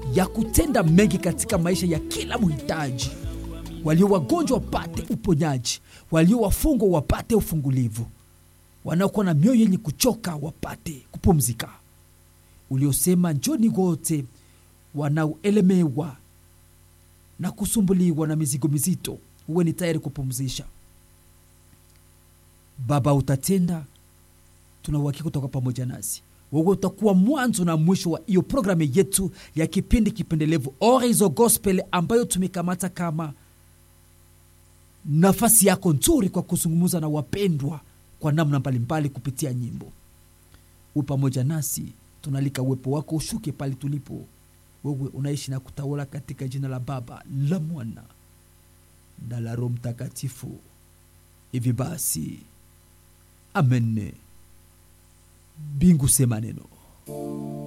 ya kutenda mengi katika maisha ya kila mhitaji. Walio wagonjwa wapate uponyaji, walio wafungwa wapate ufungulivu, wanaokuwa na mioyo yenye kuchoka wapate kupumzika. Uliosema njoni wote wanaoelemewa na kusumbuliwa na mizigo mizito, uwe ni tayari kupumzisha. Baba, utatenda, tuna uhakika utakuwa pamoja nasi. Wewe utakuwa mwanzo na mwisho wa hiyo programu yetu ya kipindi kipendelevu Orizo Gospel, ambayo tumekamata kama nafasi yako nzuri kwa kuzungumza na wapendwa kwa namna mbalimbali kupitia nyimbo. Uwe pamoja nasi, tunalika uwepo wako ushuke pale tulipo. Wewe unaishi na kutawala katika jina la Baba, la Mwana na la Roho Mtakatifu. Hivi basi, amen. Bingu sema neno.